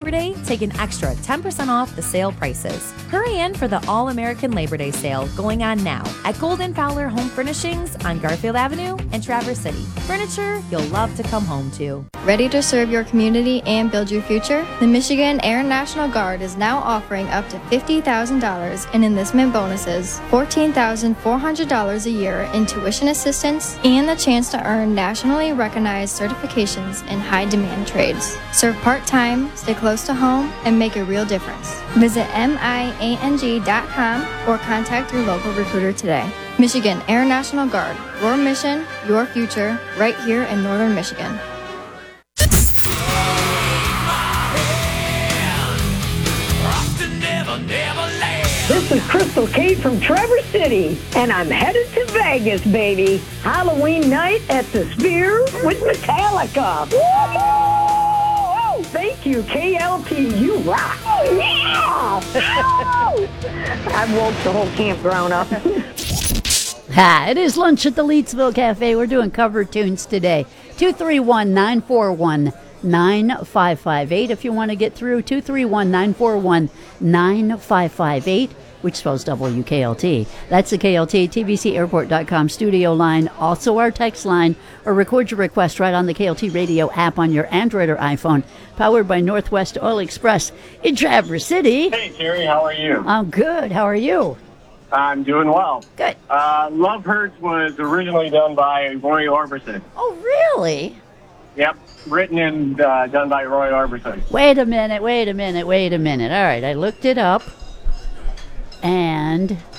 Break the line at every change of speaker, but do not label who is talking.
Labor Day, take an extra 10% off the sale prices. Hurry in for the All-American Labor Day sale going on now at Golden Fowler Home Furnishings on Garfield Avenue in Traverse City. Furniture you'll love to come home to.
Ready to serve your community and build your future? The Michigan Air National Guard is now offering up to $50,000 in enlistment bonuses, $14,400 a year in tuition assistance, and the chance to earn nationally recognized certifications in high-demand trades. Serve part-time, stay close to home, and make a real difference. Visit MIANG.com or contact your local recruiter today. Michigan Air National Guard, your mission, your future, right here in Northern Michigan.
This is Crystal Kate from Traverse City, and I'm headed to Vegas, baby. Halloween night at the Sphere with Metallica. Woo-hoo! Thank you, KLT. You rock. Oh, yeah! I woke the whole campground up.
It is lunch at the Leedsville Cafe. We're doing cover tunes today. 231-941-9558 if you want to get through. 231-941-9558, which spells WKLT. That's the KLT, TVCAirport.com studio line. Also our text line, or record your request right on the KLT radio app on your Android or iPhone. Powered by Northwest Oil Express in Traverse City.
Hey, Terry, how are you?
I'm good. How are you?
I'm doing well.
Good.
Love Hurts was originally done by Roy Orbison.
Oh, really?
Yep, written and done by Roy Orbison.
Wait a minute. All right, I looked it up, and